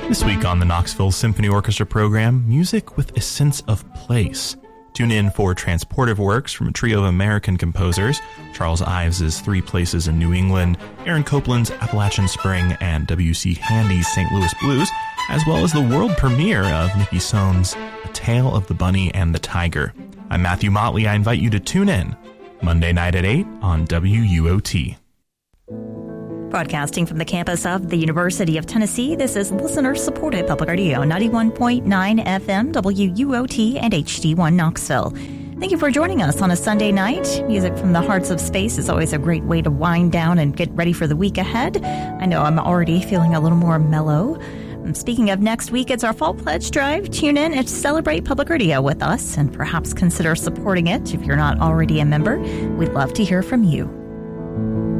This week on the Knoxville Symphony Orchestra program, music with a sense of place. Tune in for Transportive Works from a trio of American composers, Charles Ives' Three Places in New England, Aaron Copland's Appalachian Spring, and W.C. Handy's St. Louis Blues, as well as the world premiere of Nikki Sohn's A Tale of the Bunny and the Tiger. I'm Matthew Motley. I invite you to tune in Monday night at 8 on WUOT. Broadcasting from the campus of the University of Tennessee, this is listener-supported public radio, 91.9 FM, WUOT, and HD1 Knoxville. Thank you for joining us on a Sunday night. Music from the hearts of space is always a great way to wind down and get ready for the week ahead. I know I'm already feeling a little more mellow. Speaking of next week, it's our Fall Pledge Drive. Tune in and celebrate public radio with us, and perhaps consider supporting it if you're not already a member. We'd love to hear from you.